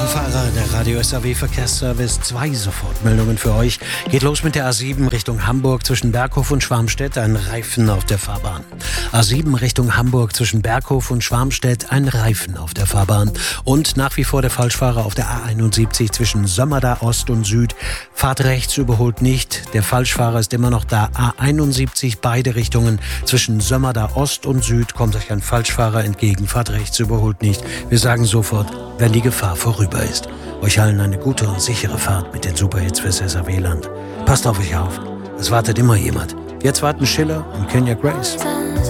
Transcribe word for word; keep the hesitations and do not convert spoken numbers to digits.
Fahrer, der Radio S A W Verkehrsservice. Zwei Sofortmeldungen für euch. Geht los mit der A sieben Richtung Hamburg zwischen Berghof und Schwarmstedt. Ein Reifen auf der Fahrbahn. A sieben Richtung Hamburg zwischen Berghof und Schwarmstedt. Ein Reifen auf der Fahrbahn. Und nach wie vor der Falschfahrer auf der A einundsiebzig zwischen Sömmerda Ost und Süd. Fahrt rechts, überholt nicht. Der Falschfahrer ist immer noch da. A einundsiebzig, beide Richtungen. Zwischen Sömmerda Ost und Süd kommt euch ein Falschfahrer entgegen. Fahrt rechts, überholt nicht. Wir sagen sofort, wenn die Gefahr vorüber ist. Euch allen eine gute und sichere Fahrt mit den Superhits fürs S A W-Land. Passt auf euch auf. Es wartet immer jemand. Jetzt warten Schiller und Kenya Grace.